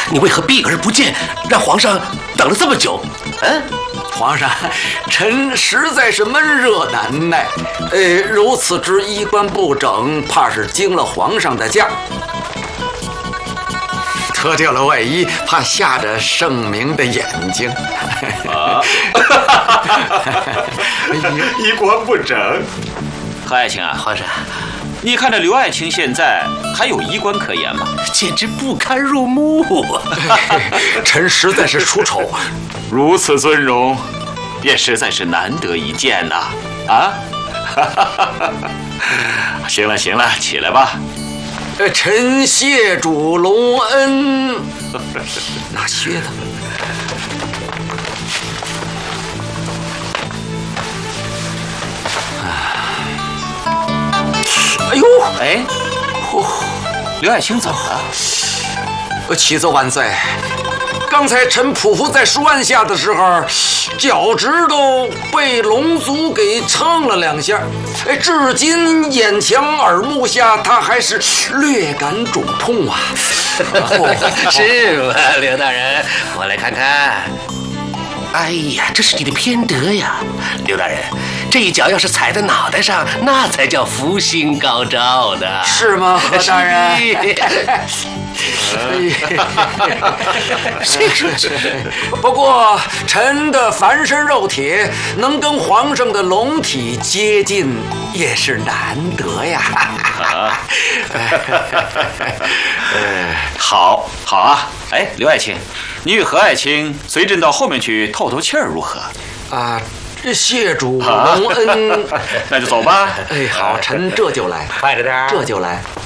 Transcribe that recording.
你为何避而不见，让皇上等了这么久？ 皇上，臣实在是闷热难耐，如此之衣冠不整，怕是惊了皇上的驾。脱掉了外衣，怕吓着圣明的眼睛。 衣冠不整。 何爱卿啊， 皇上， 你看这刘爱卿现在还有衣冠可言吗？ 简直不堪入目啊！ 臣实在是出丑， 如此尊容，也实在是难得一见呐！啊，行了行了，起来吧。 臣谢主隆恩。拿靴子。哎呦， 哎，刘爱卿怎么了？ 启奏万岁，刚才臣匍匐在书案下的时候，脚趾头被龙族给蹭了2下，至今眼墙耳目下，他还是略感肿痛啊。 是吗，刘大人？我来看看。哎呀，这是你的偏德呀，刘大人！这一脚要是踩在脑袋上，那才叫福星高照呢。 是吗，何大人？不过臣的凡身肉体能跟皇上的龙体接近，也是难得呀。 好，好啊！哎，刘爱卿，你与何爱卿随朕到后面去透透气儿，如何？ 啊，谢主隆恩。 那就走吧。 哎，好，臣这就来， 快着点， 这就来。